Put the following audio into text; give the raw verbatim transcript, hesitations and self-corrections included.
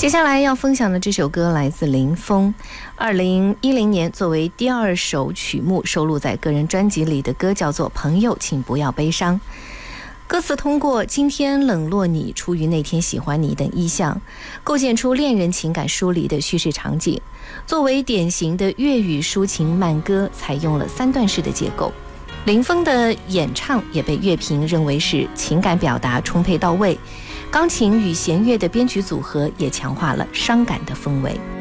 接下来要分享的这首歌来自林峰，二零一零年作为第二首曲目收录在个人专辑里的歌叫做《朋友请不要悲伤》。歌词通过今天冷落你，出于那天喜欢你等意象，构建出恋人情感疏离的叙事场景。作为典型的粤语抒情慢歌，采用了三段式的结构。林峰的演唱也被乐评认为是情感表达充沛到位，钢琴与弦乐的编曲组合也强化了伤感的氛围。